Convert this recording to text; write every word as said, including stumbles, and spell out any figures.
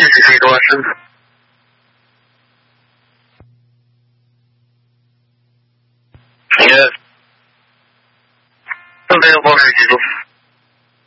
己可以多深的。Yes. 正在用光水记住。